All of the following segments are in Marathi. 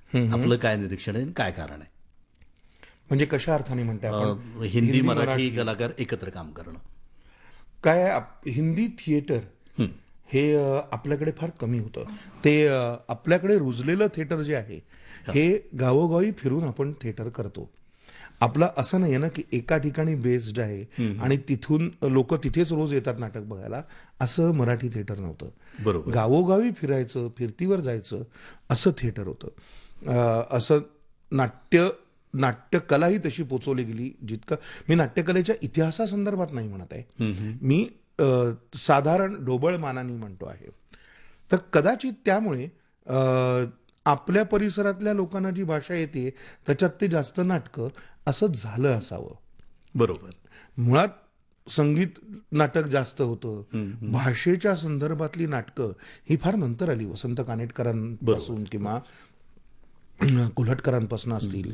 आपलं काय निरीक्षण आहे आणि काय कारण आहे? म्हणजे कशा अर्थाने म्हणते आपण? हिंदी मराठी कलाकार एकत्र काम करणं. काय आहे, हिंदी थिएटर हे आपल्याकडे फार कमी होतं. ते आपल्याकडे रुजलेलं थिएटर जे आहे हे गावोगावी फिरून आपण थिएटर करतो. आपलं असं नाही आहे ना की एका ठिकाणी बेस्ड आहे आणि तिथून लोक तिथेच रोज येतात नाटक बघायला, असं मराठी थिएटर नव्हतं. बरोबर. गावोगावी फिरायचं, फिरतीवर जायचं, असं थिएटर होतं. असं नाट्यकला ही तशी पोचवली गेली. जितकं मी नाट्यकलेच्या इतिहासासंदर्भात नाही म्हणत आहे, मी साधारण ढोबळ मानाने म्हणतो आहे. तर कदाचित त्यामुळे आपल्या परिसरातल्या लोकांना जी भाषा येते त्याच्यात ते जास्त नाटकं असं झालं असावं. बरोबर. मुळात संगीत नाटक जास्त होतं. भाषेच्या संदर्भातली नाटकं ही फार नंतर आली. वसंत कानेटकरांपासून किंवा कोल्हटकरांपासून असतील,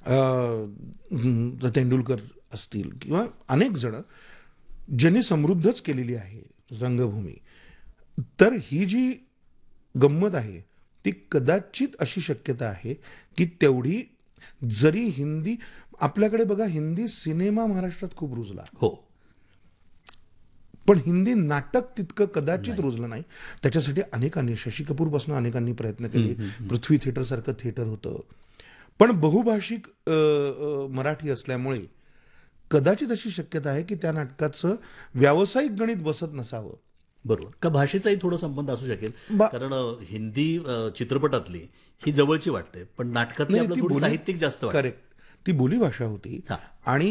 तेंडुलकर असतील किंवा अनेक जण ज्यांनी समृद्धच केलेली आहे रंगभूमी. तर ही जी गंमत आहे ती कदाचित अशी शक्यता आहे की तेवढी जरी हिंदी आपल्याकडे बघा, हिंदी सिनेमा महाराष्ट्रात खूप रुजला, हो, पण हिंदी नाटक तितकं कदाचित रुजलं नाही. त्याच्यासाठी अनेकांनी, शशी कपूरपासून अनेकांनी प्रयत्न केले. पृथ्वी थिएटर सारखं थिएटर होतं, पण बहुभाषिक मराठी असल्यामुळे कदाचित अशी शक्यता आहे की त्या नाटकाचं व्यावसायिक गणित बसत नसावं. बरोबर. का भाषेचाही थोडा संबंध असू शकेल, कारण हिंदी चित्रपटातली ही जवळची वाटते, पण नाटकातली आपलं थोडी साहित्यिक जास्त वाटते. करेक्ट, ती बोलीभाषा होती. आणि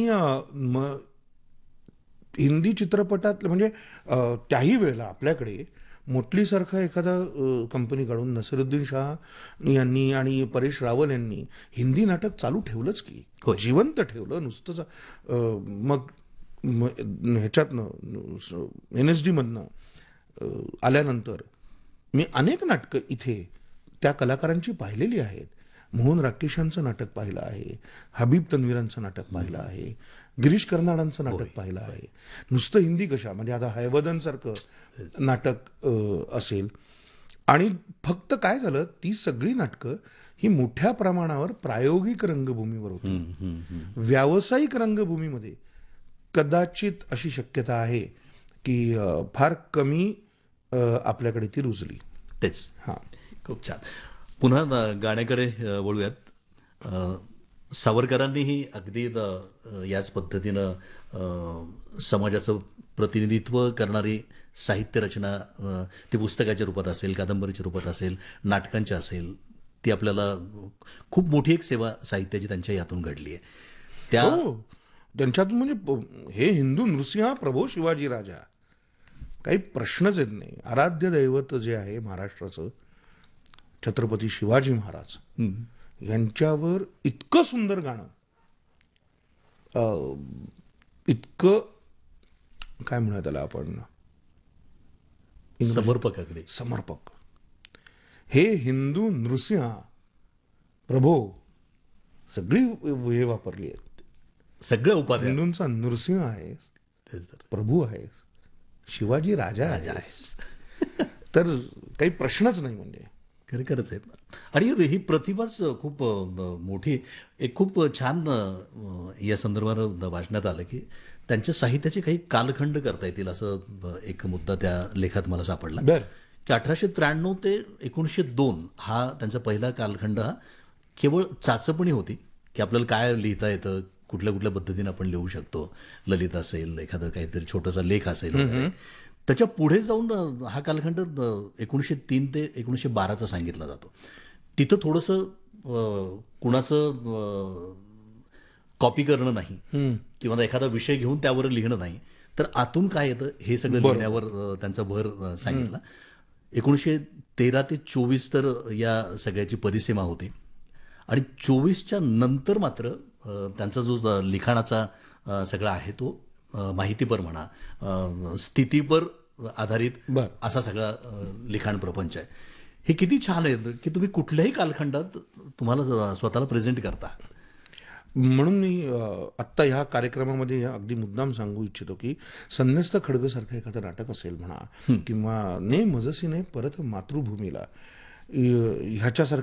हिंदी चित्रपटात म्हणजे त्याही वेळेला आपल्याकडे मोटलीसारखा एखादा कंपनी काढून नसिरुद्दीन शाह यांनी आणि परेश रावल यांनी हिंदी नाटक चालू ठेवलंच की, जिवंत ठेवलं नुसतंच. मग ह्याच्यातनं NSD मधनं आल्यानंतर मी अनेक नाटकं इथे त्या कलाकारांची पाहिलेली आहेत. मोहन राकेशांचं नाटक पाहिलं आहे, हबीब तन्वीरांचं नाटक पाहिलं आहे, गिरीश कर्नाडांचं नाटक पाहिलं आहे. नुसतं हिंदी कशा, म्हणजे आता हैवदन सारखं नाटक असेल. आणि फक्त काय झालं, ती सगळी नाटकं ही मोठ्या प्रमाणावर प्रायोगिक रंगभूमीवर होती. व्यावसायिक रंगभूमीमध्ये कदाचित अशी शक्यता आहे की फार कमी आपल्याकडे ती रुजली. तेच. खूप छान. पुन्हा गाण्याकडे वळूयात. सावरकरांनीही अगदी याच पद्धतीनं समाजाचं प्रतिनिधित्व करणारी साहित्य रचना, ती पुस्तकाच्या रूपात असेल, कादंबरीच्या रूपात असेल, नाटकांच्या असेल, ती आपल्याला खूप मोठी एक सेवा साहित्याची त्यांच्या यातून घडली आहे. त्यांच्यातून म्हणजे हे हिंदू नृसिंह प्रभो शिवाजी राजा, काही प्रश्नच येत नाही. आराध्य दैवत जे आहे महाराष्ट्राचं, छत्रपती शिवाजी महाराज यांच्यावर इतकं सुंदर गाणं, इतकं काय म्हणूया त्याला आपण, समर्पक. अगदी समर्पक. हे हिंदू नृसिंह प्रभो सगळी हे वापरली आहेत. सगळ्या उपाध्या. हिंदूंचा नृसिंह आहे, प्रभू आहे, शिवाजी राजा आहे, तर काही प्रश्नच नाही. म्हणजे खरंच आहे. आणि ही प्रतिभाच खूप मोठी, एक खूप छान या संदर्भात वाचण्यात आलं की त्यांच्या साहित्याचे काही कालखंड करता येतील, असं एक मुद्दा त्या लेखात मला सापडला. की 1893 ते 1902 हा त्यांचा पहिला कालखंड हा केवळ चाचपणी होती की आपल्याला काय लिहिता येतं, कुठल्या कुठल्या पद्धतीने आपण लिहू शकतो. ललित असेल, एखादं काहीतरी छोटासा लेख असेल वगैरे. त्याच्या पुढे जाऊन हा कालखंड 1903 ते 1912चा सांगितला जातो. तिथं थोडंसं कुणाचं कॉपी करणं नाही किंवा एखादा विषय घेऊन त्यावर लिहिणं नाही, तर आतून काय येतं हे सगळं लिहिण्यावर त्यांचा भर सांगितला. 1913 ते 24 तर या सगळ्याची परिसीमा होती. आणि 24च्या नंतर मात्र त्यांचा जो लिखाणाचा सगळा आहे तो माहितीपर म्हणा, स्थितीपर आधारित असा सगळा लिखाण प्रपंच आहे. हे किती छान आहे की तुम्ही कुठल्याही कालखंडात तुम्हाला स्वतःला प्रेझेंट करता. म्हणून मी आत्ता ह्या कार्यक्रमामध्ये अगदी मुद्दाम सांगू इच्छितो की संन्यस्त खड्गसारखं एखादं नाटक असेल म्हणा, किंवा ने मजसीने परत मातृभूमीला ह्याच्यासारखं